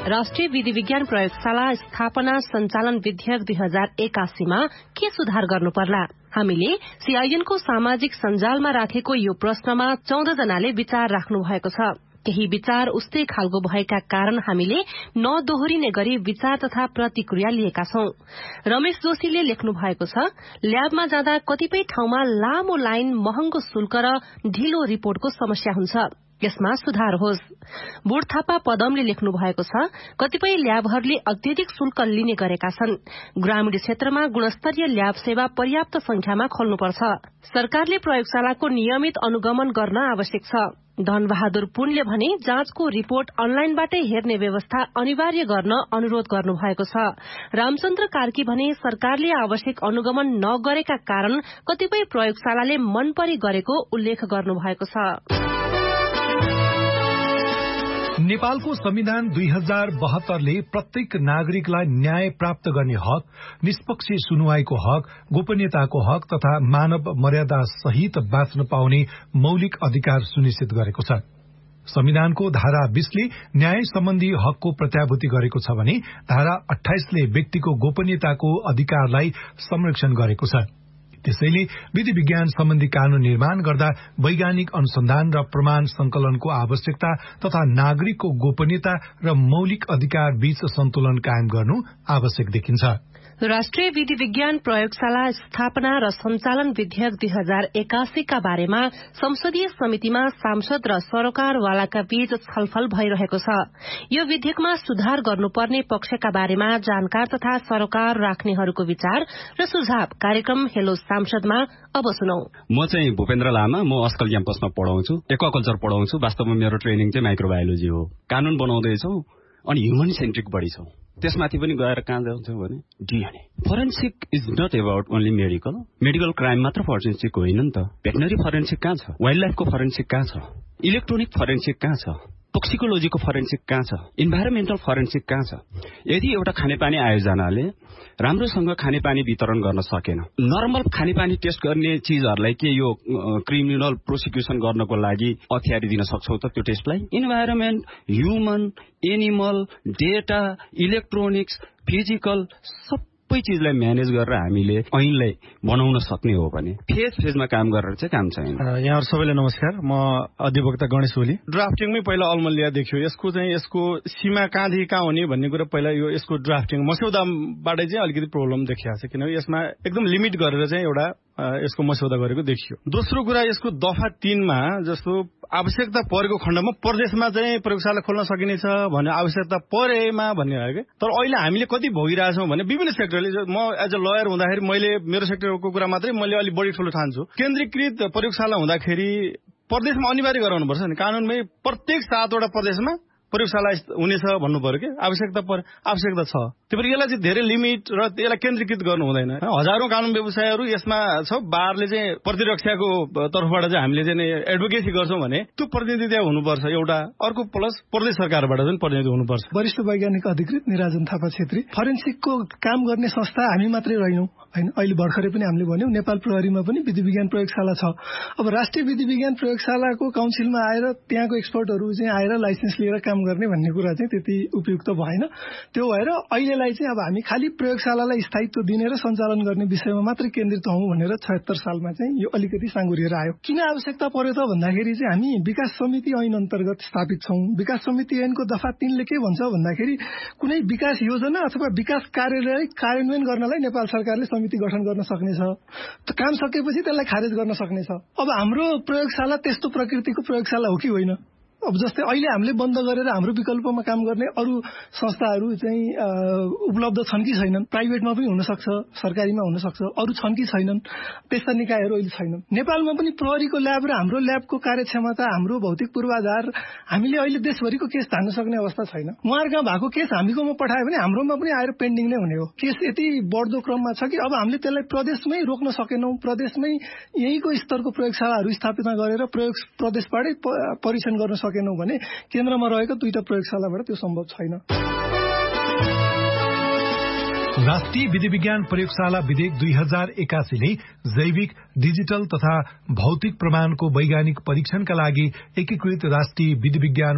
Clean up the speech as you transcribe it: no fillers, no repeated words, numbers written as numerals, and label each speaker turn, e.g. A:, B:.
A: राष्ट्रिय विधि विज्ञान प्रयोगशाला स्थापना सञ्चालन विधेयक 2081 मा के सुधार गर्नु पर्ला? हामीले सीआईएन को सामाजिक सञ्जालमा राखेको यो प्रश्नमा 14 जनाले विचार राख्नु भएको छ। केही विचार उस्तै खालको भएका कारण हामीले नदोहोरिने गरी विचार तथा प्रतिक्रिया लिएका छौं। रमेश जोशीले लेख्नु भएको छ, ल्याबमा जाँदा कतिपय ठाउँमा लामो लाइन, महँगो शुल्क र ढिलो रिपोर्टको समस्या हुन्छ। यसमा सुधार होस्। बुढ थापा पदमले लेख्नु भएको छ, कतिपय ल्याबहरूले अत्यधिक शुल्क लिने गरेका छन्। ग्रामीण क्षेत्रमा गुणस्तरीय ल्याब सेवा पर्याप्त संख्यामा खोल्नुपर्छ। सरकारले प्रयोगशालाको नियमित अनुगमन गर्न आवश्यक छ। धनबहादुर पुनले भने जाँचको रिपोर्ट अनलाइनबाटै हेर्ने व्यवस्था अनिवार्य गर्न अनुरोध गर्नु भएको छ। रामचन्द्र कार्की भने सरकारले आवश्यक अनुगमन नगरेका कारण कतिपय प्रयोगशालाले मनपरी गरेको उल्लेख गर्नु भएको छ।
B: नेपालको संविधान 2072 ले प्रत्येक नागरिकलाई न्याय प्राप्त गर्ने हक, निष्पक्ष सुनुवाईको हक, गोपनीयताको हक तथा मानव मर्यादा सहित बाँच्न पाउने मौलिक अधिकार सुनिश्चित गरेको छ। संविधानको धारा 20 ले न्याय सम्बन्धी हकको प्रत्याभूति गरेको छ भने धारा 28 ले व्यक्तिको गोपनीयताको अधिकारलाई संरक्षण गरेको छ। त्यसैले विधि विज्ञान सम्बन्धी कानून निर्माण गर्दा वैज्ञानिक अनुसन्धान र प्रमाण संकलनको आवश्यकता तथा नागरिकको गोपनीयता र मौलिक अधिकार बीच सन्तुलन कायम गर्नु आवश्यक देखिन्छ।
A: राष्ट्रिय विधि विज्ञान प्रयोगशाला स्थापना र सञ्चालन विधेयक 2081 का बारेमा संसदीय समितिमा सांसद र सरकारवालाका बीच छलफल भइरहेको छ। यो विधेयकमा सुधार गर्नुपर्ने पक्षका बारेमा जानकार तथा सरोकार राख्नेहरूको विचार र सुझाव कार्यक्रम हेलो सांसदमा अब सुनौ।
C: म चाहिँ भूपेन्द्र लामा, म अस्कल क्याम्पसमा पढाउँछु, एक्वाकल्चर पढाउँछु। वास्तवमा मेरो ट्रेनिङ चाहिँ माइक्रोबायोलोजी हो। कानून बनाउँदैछौ अनि ह्युमन सेन्ट्रिक बढी छौ। त्यसमाथि पनि गएर कहाँ जान्छौ भने DNA. Forensic is not about only medical crime मात्र फोरेन्सिक होइन नि त। भेटनरी फोरेन्सिक कहाँ छ? वाइल्ड लाइफको फोरेन्सिक कहाँ छ? इलेक्ट्रोनिक फोरेन्सिक कहाँ छ? टोक्सिकोलोजीको फोरेन्सिक कहाँ छ? इन्भाइरोमेन्टल फोरेन्सिक कहाँ छ? यदि एउटा खानेपानी आयोजनाले राम्रोसँग खानेपानी वितरण गर्न सकेन, नर्मल खानेपानी टेस्ट गर्ने चीजहरूलाई के यो क्रिमिनल प्रोसिक्युसन गर्नको लागि अत्यारी दिन सक्छौ त? त्यो टेस्टलाई environment, human, animal, data, electronics, physical सबै चीजलाई म्यानेज गरेर हामीले ऐनलाई बनाउन सक्ने हो भने फेजमा काम गरेर चाहिँ काम छैन।
D: यहाँहरु सबैलाई नमस्कार। म अधिवक्ता गणेश ओली। ड्राफ्टिङमै पहिला अलमल्लिया देखियो। यसको सीमा कहाँदेखि कहाँ हुने भन्ने कुरा पहिला यसको ड्राफ्टिङ मस्यौदाबाटै चाहिँ अलिकति प्रब्लम देखिएको छ, किनभने यसमा एकदम लिमिट गरेर चाहिँ एउटा यसको मस्यौदा गरेको देखियो। दोस्रो कुरा, यसको दफा 3 मा जस्तो आवश्यकता परेको खण्डमा प्रदेशमा चाहिँ प्रयोगशाला खोल्न सकिनेछ भने आवश्यकता परेमा भन्ने हो कि। तर अहिले हामीले कति भोगिरहेछौँ भने विभिन्न सेक्टरले, म एज अ लयर हुँदाखेरि मैले मेरो सेक्टरको कुरा मात्रै मैले अलिक बढी ठुलो ठान्छु। केन्द्रीकृत प्रयोगशाला हुँदाखेरि प्रदेशमा अनिवार्य गराउनुपर्छ नि। कानूनमै प्रत्येक 7 वटा प्रदेशमा प्रयोगशाला हुनेछ भन्नु पर्यो कि। आवश्यकता छ। त्यो पनि यसलाई चाहिँ धेरै लिमिट र यसलाई केन्द्रीकृत गर्नु हुँदैन। हजारौं कानून व्यवसायहरू यसमा छ। बारले चाहिँ प्रतिरक्षाको तर्फबाट चाहिँ हामीले चाहिँ एडभोकेसी गर्छौं भने त्यो प्रतिनिधि त्यहाँ हुनुपर्छ एउटा। अर्को प्लस प्रदेश सरकारबाट पनि प्रतिनिधि हुनुपर्छ।
E: वरिष्ठ वैज्ञानिक अधिकृत निराजन थापा छेत्री। फोरेन्सिकको काम गर्ने संस्था हामी मात्रै रहेनौं हैन। अहिले भर्खरै पनि हामीले भन्यौं नेपाल प्रहरीमा पनि विधि विज्ञान प्रयोगशाला छ। अब राष्ट्रिय विधि विज्ञान प्रयोगशालाको काउन्सिलमा आएर त्यहाँको एक्सपर्टहरू चाहिँ आएर लाइसेन्स लिएर काम गर्ने भन्ने कुरा चाहिँ त्यति उपयुक्त भएन। त्यो भएर अहिलेलाई चाहिँ अब हामी खाली प्रयोगशालालाई स्थायित्व दिने र सञ्चालन गर्ने विषयमा मात्रै केन्द्रित हौं भनेर 76 सालमा चाहिँ यो अलिकति साँगुरिएर आयो। किन आवश्यकता पर्यो त भन्दाखेरि चाहिँ हामी विकास समिति ऐन अन्तर्गत स्थापित छौं। विकास समिति ऐनको दफा 3 ले के भन्छ भन्दाखेरि कुनै विकास योजना अथवा विकास कार्यलाई कार्यान्वयन गर्नलाई नेपाल सरकारले समिति गठन गर्न सक्नेछ। काम सकेपछि त्यसलाई खारेज गर्न सक्नेछ। अब हाम्रो प्रयोगशाला त्यस्तो प्रकृतिको प्रयोगशाला हो कि होइन? अब जस्तै अहिले हामीले बन्द गरेर हाम्रो विकल्पमा काम गर्ने अरू संस्थाहरू चाहिँ उपलब्ध छन् कि छैनन्? प्राइभेटमा पनि हुन सक्छ, सरकारीमा हुन सक्छ, अरू छन् कि छैनन्? त्यस्ता निकायहरू अहिले छैनन्। नेपालमा पनि प्रहरीको ल्याब र हाम्रो ल्याबको कार्यक्षमता, हाम्रो भौतिक पूर्वाधार हामीले अहिले देशभरिको केस धान्न सक्ने अवस्था छैन। उहाँहरूका भएको केस हामीकोमा पठायो भने हाम्रोमा पनि आएर पेन्डिङ नै हुने हो। केस यति बढ्दो क्रममा छ कि अब हामीले त्यसलाई प्रदेशमै रोक्न सकेनौं। प्रदेशमै यहीको स्तरको प्रयोगशालाहरू स्थापना गरेर प्रदेशबाटै परीक्षण गर्न सकेनौं भने केन्द्रमा रहेको 2टा प्रयोगशालाबाट त्यो सम्भव छैन।
B: राष्ट्रिय विधि विज्ञान प्रयोगशाला विधेयक 2081 ले जैविक, डिजिटल तथा भौतिक प्रमाणको वैज्ञानिक परीक्षणका लागि एकीकृत राष्ट्रिय विधि विज्ञान